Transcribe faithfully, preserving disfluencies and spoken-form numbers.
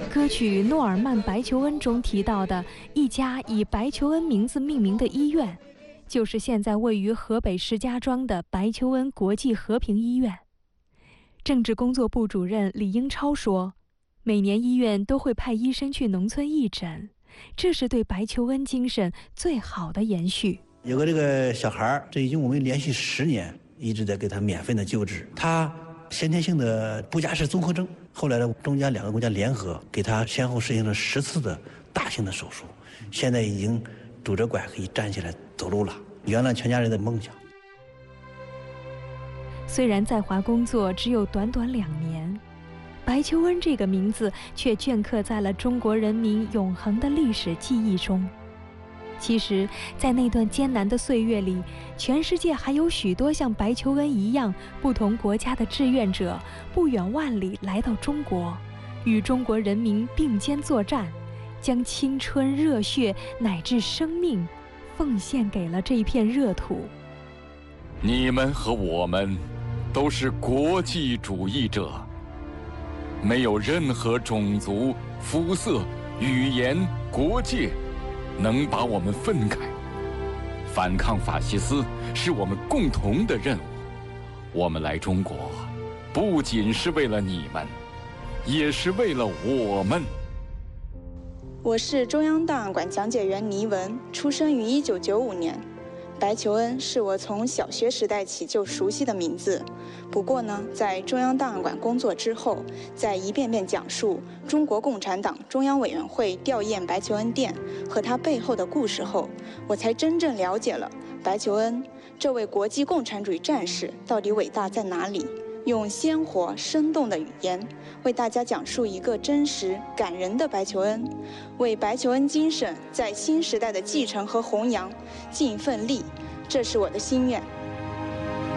歌曲《诺尔曼·白求恩》中提到的一家以白求恩名字命名的医院，就是现在位于河北石家庄的白求恩国际和平医院。政治工作部主任李英超说，每年医院都会派医生去农村义诊，这是对白求恩精神最好的延续。 有个这个小孩，这已经我们连续十年一直在给他免费的救治，他先天性的布加氏综合症，后来呢，中间两个国家联合给他先后实行了十次的大型的手术，现在已经拄着拐可以站起来走路了，圆了全家人的梦想。 虽然在华工作只有短短两年，白求恩这个名字却镌刻在了中国人民永恒的历史记忆中。其实，在那段艰难的岁月里，全世界还有许多像白求恩一样不同国家的志愿者，不远万里来到中国，与中国人民并肩作战，将青春、热血乃至生命奉献给了这片热土。 你们和我们都是国际主义者，没有任何种族、肤色、语言、国界能把我们分开。反抗法西斯是我们共同的任务。我们来中国，不仅是为了你们，也是为了我们。 我是中央档案馆讲解员倪文，出生于一九九五年。白求恩是我从小学时代起就熟悉的名字，不过呢，在中央档案馆工作之后，在一遍遍讲述中国共产党中央委员会吊唁白求恩殿和他背后的故事后，我才真正了解了白求恩这位国际共产主义战士到底伟大在哪里。用鲜活生动的语言为大家讲述一个真实感人的白求恩，为白求恩精神在新时代的继承和弘扬尽一份力，这是我的心愿。